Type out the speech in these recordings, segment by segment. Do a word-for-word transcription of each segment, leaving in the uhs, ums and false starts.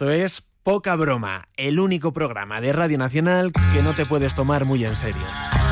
Esto es Poca Broma, el único programa de Radio Nacional que no te puedes tomar muy en serio.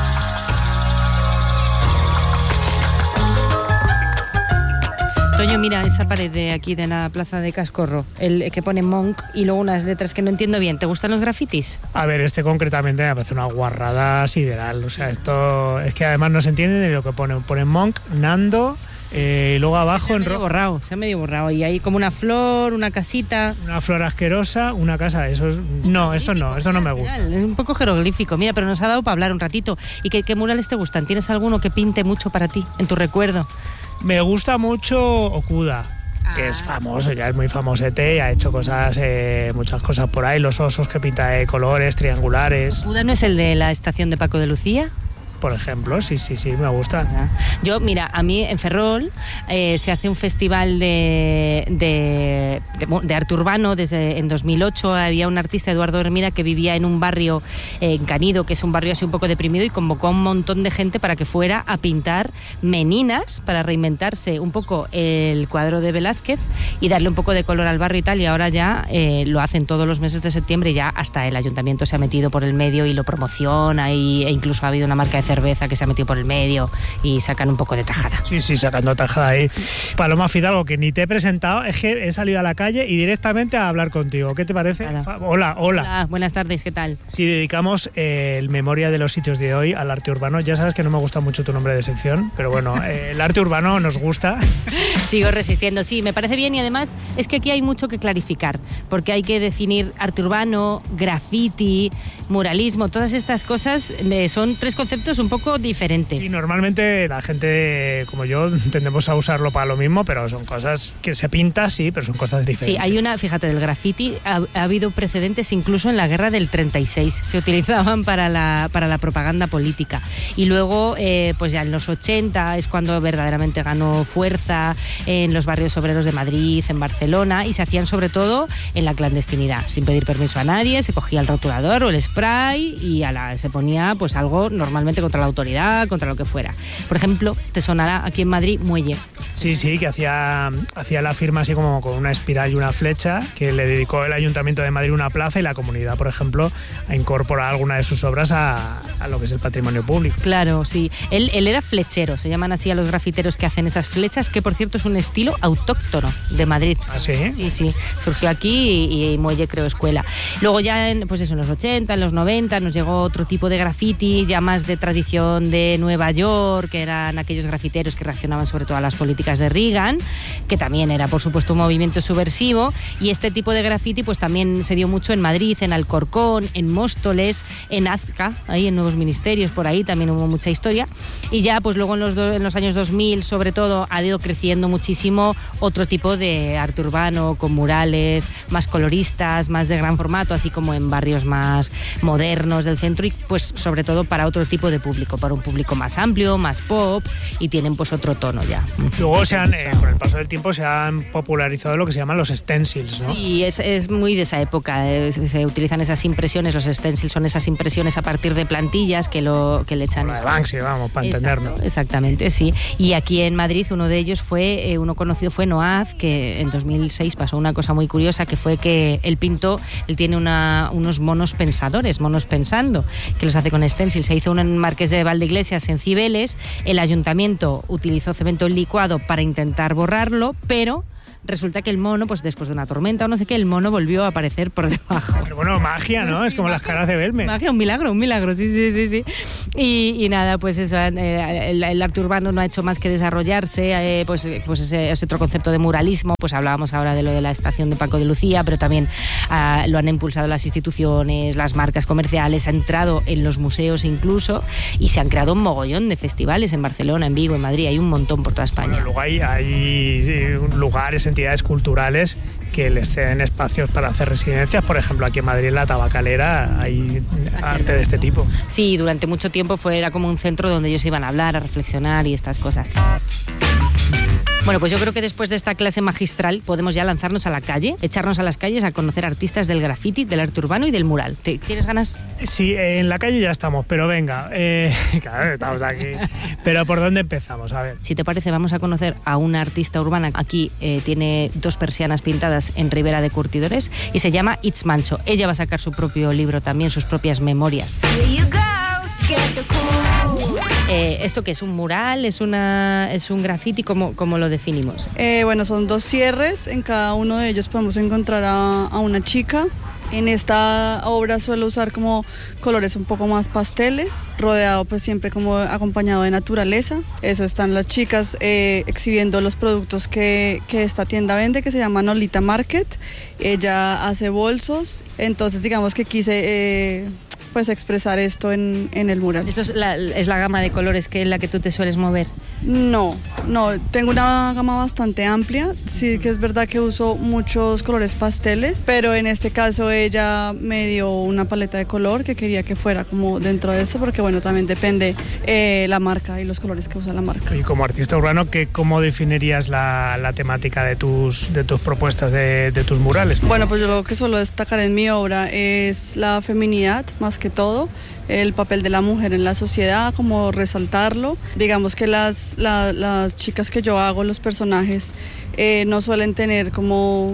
Toño, mira esa pared de aquí de la plaza de Cascorro, el que pone Monk y luego unas letras que no entiendo bien. ¿Te gustan los grafitis? A ver, este concretamente me parece una guarrada sideral. O sea, esto es que además no se entiende ni lo que pone. Pone Monk, Nando, eh, y luego abajo se ha en medio ro- borrado, se ha medio borrado. Y hay como una flor, una casita. Una flor asquerosa, una casa. Eso es... No, esto no, esto no me gusta. Es un poco jeroglífico. Mira, pero nos ha dado para hablar un ratito. ¿Y qué, qué murales te gustan? ¿Tienes alguno que pinte mucho para ti, en tu recuerdo? Me gusta mucho Okuda, Ah. que es famoso, ya es muy famosete y ha hecho cosas, eh, muchas cosas por ahí. Los osos que pinta de colores, triangulares, ¿Buda no es el de la estación de Paco de Lucía? por ejemplo. Sí, sí, sí, me gusta. Yo, mira, a mí en Ferrol eh, se hace un festival de, de, de, de arte urbano desde en dos mil ocho. Había un artista, Eduardo Hermida, que vivía en un barrio eh, en Canido, que es un barrio así un poco deprimido, y convocó a un montón de gente para que fuera a pintar meninas, para reinventarse un poco el cuadro de Velázquez y darle un poco de color al barrio y tal. Y ahora ya eh, lo hacen todos los meses de septiembre, y ya hasta el ayuntamiento se ha metido por el medio y lo promociona, y, e incluso ha habido una marca de cerveza que se ha metido por el medio y sacan un poco de tajada. Sí, sí, sacando tajada ahí. Paloma Fidalgo, que ni te he presentado, es que he salido a la calle y directamente a hablar contigo. ¿Qué te parece? Hola, hola. hola. Hola, buenas tardes, ¿qué tal? Si dedicamos eh, el memoria de los sitios de hoy al arte urbano, ya sabes que no me gusta mucho tu nombre de sección, pero bueno, eh, el arte urbano nos gusta. Sigo resistiendo, sí, me parece bien, y además es que aquí hay mucho que clarificar, porque hay que definir arte urbano, graffiti, muralismo, todas estas cosas eh, son tres conceptos un poco diferentes. Sí, normalmente la gente como yo tendemos a usarlo para lo mismo, pero son cosas que se pinta, sí, pero son cosas diferentes. Sí, hay una, fíjate, del graffiti ha, ha habido precedentes incluso en la guerra del treinta y seis, se utilizaban para la, para la propaganda política, y luego eh, pues ya en los ochenta es cuando verdaderamente ganó fuerza en los barrios obreros de Madrid, en Barcelona, y se hacían sobre todo en la clandestinidad, sin pedir permiso a nadie, se cogía el rotulador o el spray y a la, se ponía pues algo normalmente contra la autoridad, contra lo que fuera. Por ejemplo, te sonará aquí en Madrid Muelle. Sí, sí, que hacía, hacía la firma así como con una espiral y una flecha, que le dedicó el Ayuntamiento de Madrid una plaza, y la comunidad, por ejemplo, ha incorporado alguna de sus obras a, a lo que es el patrimonio público. Claro, sí. Él, él era flechero, se llaman así a los grafiteros que hacen esas flechas, que por cierto es un estilo autóctono de Madrid. ¿Ah, sí? Sí, sí. Surgió aquí y, y Muelle creó escuela. Luego ya en, pues eso, en los ochenta, en los noventa nos llegó otro tipo de graffiti, ya más de tradición de Nueva York, que eran aquellos grafiteros que reaccionaban sobre todo a las políticas de Reagan, que también era por supuesto un movimiento subversivo, y este tipo de graffiti pues también se dio mucho en Madrid, en Alcorcón, en Móstoles, en Azca, ahí en Nuevos Ministerios, por ahí también hubo mucha historia, y ya pues luego en los, do, en los años dos mil sobre todo ha ido creciendo muchísimo otro tipo de arte urbano, con murales más coloristas, más de gran formato, así como en barrios más modernos del centro, y pues sobre todo para otro tipo de público, para un público más amplio, más pop, y tienen pues otro tono ya. Luego se han, eh, con el paso del tiempo se han popularizado lo que se llaman los stencils, ¿no? Sí, es, es muy de esa época, es, se utilizan esas impresiones, los stencils son esas impresiones a partir de plantillas que, lo, que le echan... La de Banksy, vamos, para entendernos. Exacto, exactamente, sí. Y aquí en Madrid uno de ellos fue, eh, uno conocido fue Noaz, que en dos mil seis pasó una cosa muy curiosa, que fue que él pintó, él tiene una, unos monos pensadores, monos pensando, que los hace con stencils. Se hizo uno en Marqués de Valdeiglesias, en Cibeles. El ayuntamiento utilizó cemento licuado para intentar borrarlo, pero resulta que el mono, pues después de una tormenta o no sé qué, el mono volvió a aparecer por debajo. Pero bueno, magia, ¿no? Sí, es como magia, las caras de Belme. Magia, un milagro, un milagro, sí, sí, sí, sí. Y, y nada, pues eso, eh, el, el arte urbano no ha hecho más que desarrollarse, eh, pues, pues ese, ese otro concepto de muralismo, pues hablábamos ahora de lo de la estación de Paco de Lucía, pero también eh, lo han impulsado las instituciones, las marcas comerciales, ha entrado en los museos incluso, y se han creado un mogollón de festivales en Barcelona, en Vigo, en Madrid, hay un montón por toda España. Bueno, luego hay, hay lugares, entidades culturales que les ceden espacios para hacer residencias. Por ejemplo, aquí en Madrid, en la Tabacalera, hay arte de este tipo. Sí, durante mucho tiempo fue, era como un centro donde ellos iban a hablar, a reflexionar y estas cosas. Bueno, Bueno, pues yo creo que después de esta clase magistral podemos ya lanzarnos a la calle, echarnos a las calles a conocer artistas del graffiti, del arte urbano y del mural. ¿Te, ¿Tienes ganas? Sí, en la calle ya estamos, pero venga, eh, claro, estamos aquí. Pero ¿por dónde empezamos? A ver. Si te parece, vamos a conocer a una artista urbana. Aquí eh, tiene dos persianas pintadas en Ribera de Curtidores y se llama It's Mancho. Ella va a sacar su propio libro también, sus propias memorias. Eh, ¿Esto qué es? ¿Un mural? ¿Es, una, es un graffiti? ¿Cómo, cómo lo definimos? Eh, bueno, son dos cierres. En cada uno de ellos podemos encontrar a, a una chica. En esta obra suelo usar como colores un poco más pasteles, rodeado pues siempre como acompañado de naturaleza. Eso están las chicas eh, exhibiendo los productos que, que esta tienda vende, que se llama Nolita Market. Ella hace bolsos, entonces digamos que quise eh, pues expresar esto en, en el mural. ¿Esto es la, es la gama de colores que en la que tú te sueles mover? No, no, tengo una gama bastante amplia, sí que es verdad que uso muchos colores pasteles, pero en este caso ella me dio una paleta de color que quería que fuera como dentro de esto, porque bueno, también depende eh, la marca y los colores que usa la marca. Y como artista urbano, ¿qué, ¿cómo definirías la, la temática de tus, de tus propuestas, de, de tus murales? Bueno, pues yo lo que suelo destacar en mi obra es la feminidad, más que todo, el papel de la mujer en la sociedad, como resaltarlo. Digamos que las, la, las chicas que yo hago, los personajes, eh, no suelen tener como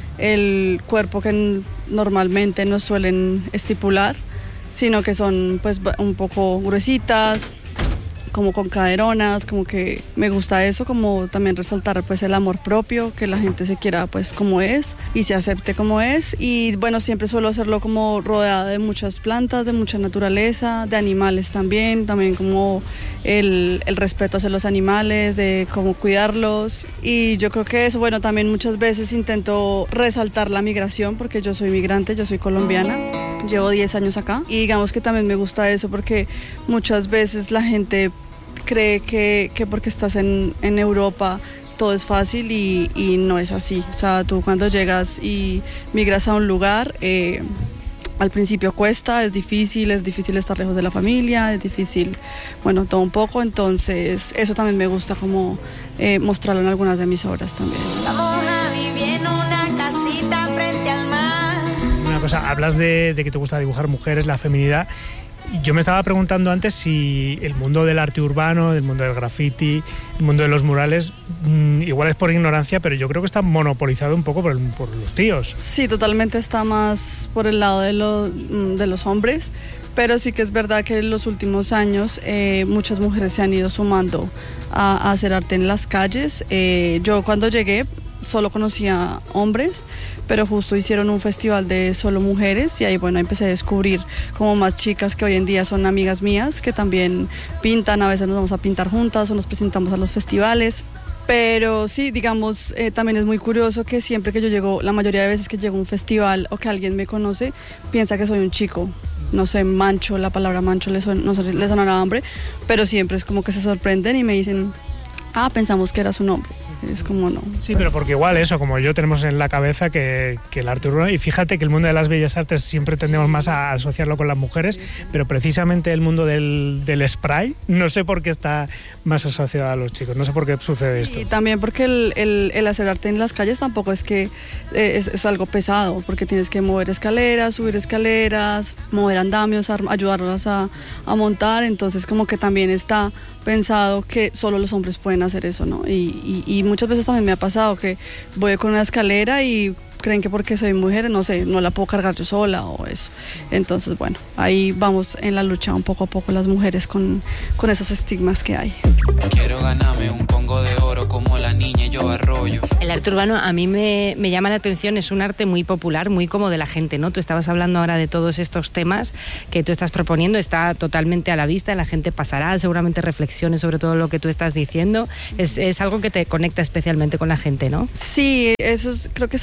el cuerpo que normalmente nos suelen estipular, sino que son pues un poco gruesitas, como con caderonas, como que me gusta eso, como también resaltar pues el amor propio, que la gente se quiera pues como es y se acepte como es. Y bueno, siempre suelo hacerlo como rodeada de muchas plantas, de mucha naturaleza, de animales también, también como el, el respeto hacia los animales, de cómo cuidarlos. Y yo creo que eso, bueno, también muchas veces intento resaltar la migración, porque yo soy migrante, yo soy colombiana. Llevo diez años acá y digamos que también me gusta eso porque muchas veces la gente cree que, que porque estás en, en Europa todo es fácil y, y no es así. O sea, tú cuando llegas y migras a un lugar, eh, al principio cuesta, es difícil, es difícil estar lejos de la familia, es difícil, bueno, todo un poco. Entonces eso también me gusta como eh, mostrarlo en algunas de mis obras también. Vamos a vivir en una casita frente al mar. Una cosa, hablas de, de que te gusta dibujar mujeres, la feminidad. Yo me estaba preguntando antes si el mundo del arte urbano, del mundo del graffiti, el mundo de los murales, mmm, igual es por ignorancia, pero yo creo que está monopolizado un poco por, el, por los tíos. Sí, totalmente está más por el lado de, lo, de los hombres, pero sí que es verdad que en los últimos años eh, muchas mujeres se han ido sumando a, a hacer arte en las calles. Eh, yo cuando llegué solo conocía hombres, pero justo hicieron un festival de solo mujeres y ahí bueno empecé a descubrir como más chicas que hoy en día son amigas mías, que también pintan, a veces nos vamos a pintar juntas o nos presentamos a los festivales. Pero sí, digamos, eh, también es muy curioso que siempre que yo llego, la mayoría de veces que llego a un festival o que alguien me conoce, piensa que soy un chico. No sé, mancho, la palabra mancho le, son, no sé, le sonará a hombre, pero siempre es como que se sorprenden y me dicen, ah, pensamos que eras un hombre. Es como no. Sí, pero porque igual eso, como yo, tenemos en la cabeza que, que el arte urbano, y fíjate que el mundo de las bellas artes siempre tendemos más a asociarlo con las mujeres, pero precisamente el mundo del, del spray, no sé por qué está más asociado a los chicos, no sé por qué sucede esto. Y también porque el, el, el hacer arte en las calles tampoco es que eh, es, es algo pesado, porque tienes que mover escaleras, subir escaleras, mover andamios, ayudarlos a, a montar, entonces como que también está pensado que solo los hombres pueden hacer eso, ¿no? Y, y, y muchas veces también me ha pasado que voy con una escalera y creen que porque soy mujer, no sé, no la puedo cargar yo sola o eso. Entonces, bueno, ahí vamos en la lucha un poco a poco las mujeres con, con esos estigmas que hay. Quiero ganarme un congo de oro como la niña yo arroyo. El arte urbano a mí me, me llama la atención, es un arte muy popular, muy como de la gente, ¿no? Tú estabas hablando ahora de todos estos temas que tú estás proponiendo, está totalmente a la vista, la gente pasará, seguramente reflexione sobre todo lo que tú estás diciendo. Es, es algo que te conecta especialmente con la gente, ¿no? Sí, eso es, creo que es algo el,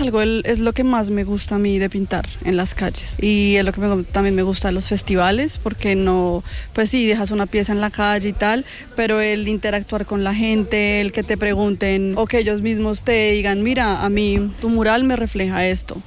es lo que más me gusta a mí de pintar en las calles. Y es lo que me, también me gusta de los festivales, porque no, pues sí, dejas una pieza en la calle y tal, pero el interactuar con la gente, el que te pregunten o que ellos mismos te digan, mira, a mí tu mural me refleja esto.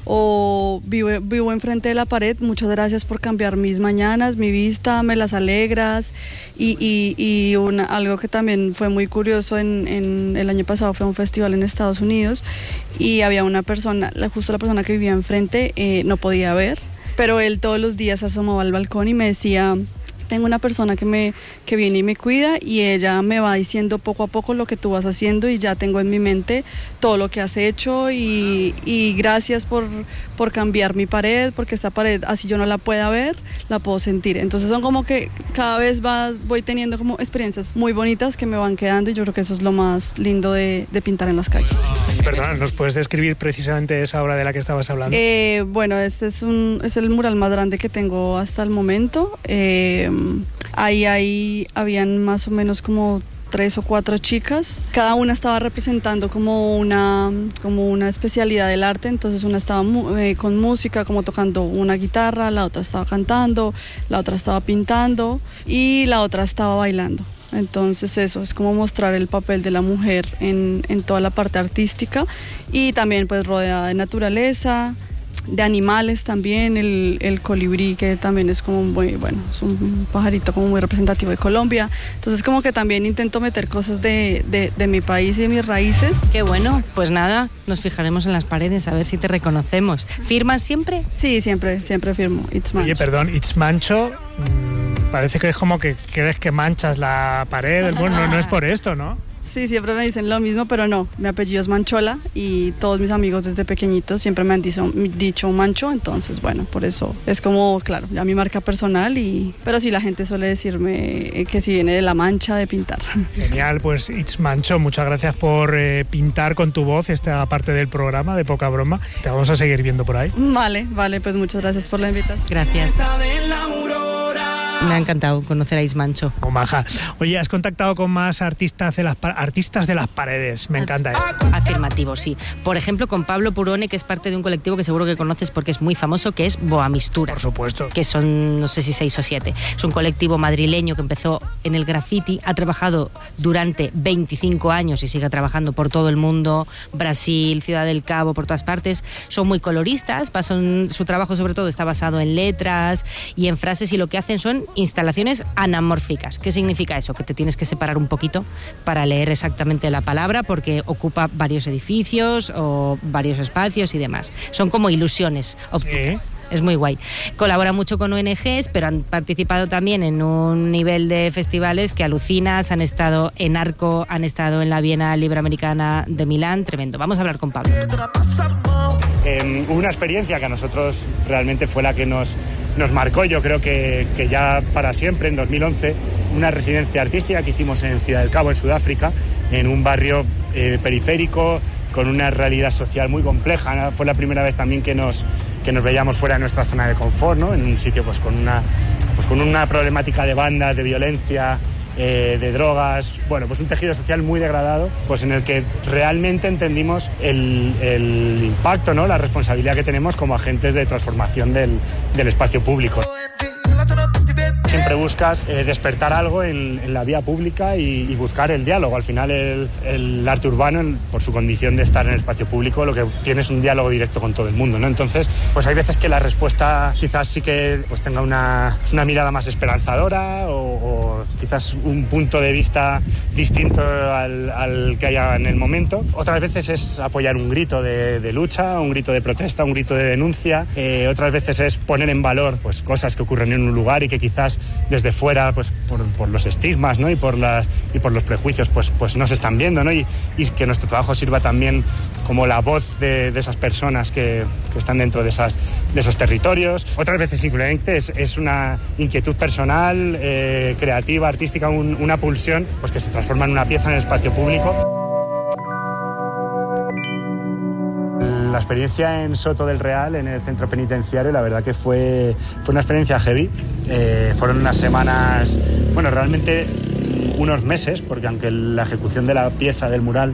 O vivo, vivo enfrente de la pared, muchas gracias por cambiar mis mañanas, mi vista, me las alegras. Y, y, y una, algo que también fue muy curioso en, en el año pasado fue un festival en Estados Unidos y había una persona, justo la persona que vivía enfrente eh, no podía ver, pero él todos los días se asomaba al balcón y me decía, tengo una persona que, me, que viene y me cuida y ella me va diciendo poco a poco lo que tú vas haciendo y ya tengo en mi mente todo lo que has hecho y, y gracias por, por cambiar mi pared, porque esta pared, así yo no la pueda ver, la puedo sentir. Entonces son como que cada vez vas, voy teniendo como experiencias muy bonitas que me van quedando y yo creo que eso es lo más lindo de, de pintar en las calles. Perdona, ¿nos puedes describir precisamente esa obra de la que estabas hablando? Eh, bueno, este es, un, es el mural más grande que tengo hasta el momento. Eh, ahí, ahí habían más o menos como tres o cuatro chicas. Cada una estaba representando como una, como una especialidad del arte. Entonces una estaba mu- eh, con música, como tocando una guitarra, la otra estaba cantando, la otra estaba pintando y la otra estaba bailando. Entonces eso, es como mostrar el papel de la mujer en, en toda la parte artística y también pues rodeada de naturaleza, de animales también, el, el colibrí que también es como muy, bueno, es un pajarito como muy representativo de Colombia. Entonces como que también intento meter cosas de, de, de mi país y de mis raíces. Qué bueno, pues nada, nos fijaremos en las paredes a ver si te reconocemos. ¿Firmas siempre? Sí, siempre, siempre firmo, It's Mancho. Oye, perdón, It's Mancho... Mmm... Parece que es como que crees que manchas la pared. Bueno, no, no es por esto, ¿no? Sí, siempre me dicen lo mismo, pero no. Mi apellido es Manchola y todos mis amigos desde pequeñitos siempre me han dicho, dicho Mancho, entonces bueno, por eso es como, claro, ya mi marca personal. Y pero sí, la gente suele decirme que si viene de la mancha de pintar. Genial, pues It's Mancho, muchas gracias por eh, pintar con tu voz esta parte del programa de Poca Broma. Te vamos a seguir viendo por ahí. Vale, vale, pues muchas gracias por la invitación. Gracias. Me ha encantado conocer a It's Mancho. Oh, maja. Oye, has contactado con más artistas de las, artistas de las paredes. Me encanta eso. Afirmativo, sí. Por ejemplo, con Pablo Purone, que es parte de un colectivo que seguro que conoces porque es muy famoso, que es Boamistura. Por supuesto. Que son, no sé si seis o siete. Es un colectivo madrileño que empezó en el graffiti, ha trabajado durante veinticinco años y sigue trabajando por todo el mundo, Brasil, Ciudad del Cabo, por todas partes. Son muy coloristas, pasan, su trabajo sobre todo está basado en letras y en frases y lo que hacen son instalaciones anamórficas. ¿Qué significa eso? Que te tienes que separar un poquito para leer exactamente la palabra porque ocupa varios edificios o varios espacios y demás. Son como ilusiones ópticas. Sí. Es muy guay. Colabora mucho con O N Ges, pero han participado también en un nivel de festivales que alucinas. Han estado en Arco, han estado en la Bienal Iberoamericana de Milán. Tremendo. Vamos a hablar con Pablo. Eh, hubo una experiencia que a nosotros realmente fue la que nos, nos marcó, yo creo que, que ya para siempre, en dos mil once, una residencia artística que hicimos en Ciudad del Cabo, en Sudáfrica, en un barrio eh, periférico, con una realidad social muy compleja, ¿no? Fue la primera vez también que nos, que nos veíamos fuera de nuestra zona de confort, ¿no? En un sitio pues, con, una, pues, con una problemática de bandas, de violencia, Eh, de drogas, bueno, pues un tejido social muy degradado, pues en el que realmente entendimos el, el impacto, ¿no? La responsabilidad que tenemos como agentes de transformación del, del espacio público. Siempre buscas eh, despertar algo en, en la vía pública y, y buscar el diálogo. Al final el, el arte urbano, el, por su condición de estar en el espacio público, lo que tiene es un diálogo directo con todo el mundo, ¿no? Entonces, pues hay veces que la respuesta quizás sí que pues tenga una, una mirada más esperanzadora o, o quizás un punto de vista distinto al, al que haya en el momento. Otras veces es apoyar un grito de, de lucha, un grito de protesta, un grito de denuncia. Eh, otras veces es poner en valor pues, cosas que ocurren en un lugar y que quizás desde fuera, pues por, por los estigmas, ¿no? y por las y por los prejuicios, pues, pues no se están viendo, ¿no? y, y que nuestro trabajo sirva también como la voz de, de esas personas que, que están dentro de, esas, de esos territorios. Otras veces simplemente es, es una inquietud personal, eh, creativa, artística, un, una pulsión pues que se transforma en una pieza en el espacio público. La experiencia en Soto del Real, en el centro penitenciario, la verdad que fue, fue una experiencia heavy. Eh, fueron unas semanas, bueno, realmente unos meses, porque aunque la ejecución de la pieza del mural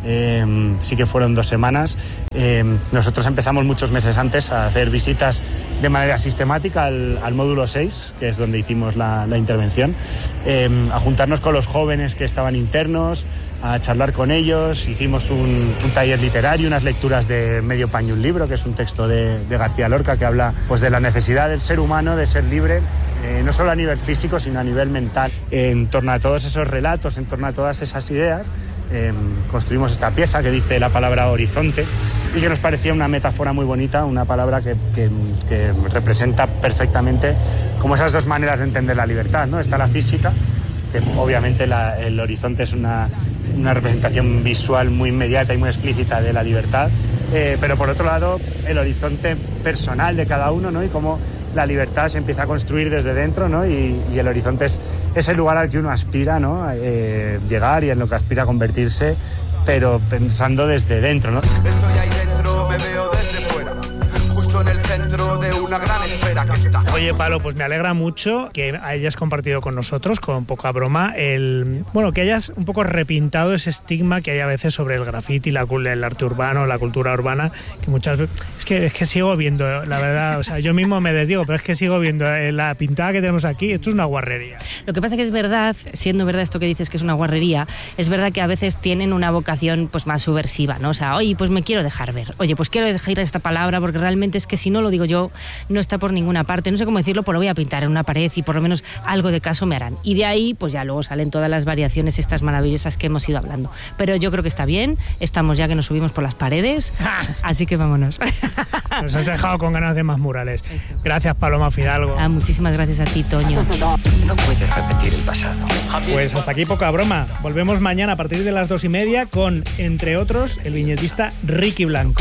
Eh, sí que fueron dos semanas. Eh, nosotros empezamos muchos meses antes a hacer visitas de manera sistemática al, al módulo seis, que es donde hicimos la, la intervención, eh, a juntarnos con los jóvenes que estaban internos, a charlar con ellos. Hicimos un, un taller literario, unas lecturas de Medio paño un libro, que es un texto de, de García Lorca que habla pues, de la necesidad del ser humano de ser libre, eh, no solo a nivel físico, sino a nivel mental. Eh, en torno a todos esos relatos, en torno a todas esas ideas, eh, construimos esta pieza que dice la palabra horizonte y que nos parecía una metáfora muy bonita, una palabra que, que, que representa perfectamente como esas dos maneras de entender la libertad, ¿no? Está la física, que obviamente la, el horizonte es una, una representación visual muy inmediata y muy explícita de la libertad, eh, pero por otro lado el horizonte personal de cada uno, ¿no? Y cómo la libertad se empieza a construir desde dentro, ¿no? Y, y el horizonte es, es el lugar al que uno aspira, ¿no? Eh, llegar y en lo que aspira a convertirse, pero pensando desde dentro, ¿no? Estoy ahí dentro, me veo desde fuera, justo en el centro de una gran esfera que está. Oye, Palo, pues me alegra mucho que hayas compartido con nosotros, con poca broma, el bueno, que hayas un poco repintado ese estigma que hay a veces sobre el graffiti, la, el arte urbano, la cultura urbana, que muchas veces... Es que, es que sigo viendo, la verdad, o sea, yo mismo me desdigo, pero es que sigo viendo la pintada que tenemos aquí, esto es una guarrería. Lo que pasa que es verdad, siendo verdad esto que dices que es una guarrería, es verdad que a veces tienen una vocación pues más subversiva, ¿no? O sea, oye, pues me quiero dejar ver, oye, pues quiero dejar esta palabra porque realmente es que si no lo digo yo, no está por ninguna parte, no sé cómo decirlo, pues lo voy a pintar en una pared y por lo menos algo de caso me harán. Y de ahí, pues ya luego salen todas las variaciones estas maravillosas que hemos ido hablando. Pero yo creo que está bien, estamos ya que nos subimos por las paredes, así que vámonos. Nos has dejado con ganas de más murales. Eso. Gracias, Paloma Fidalgo. Ah, muchísimas gracias a ti, Toño. No puedes repetir el pasado. Pues hasta aquí poca broma. Volvemos mañana a partir de las dos y media con, entre otros, el viñetista Ricky Blanco.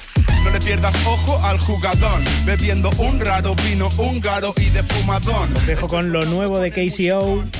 No le pierdas ojo al jugador, bebiendo un raro vino húngaro y de fumadón. Os dejo con lo nuevo de K C O.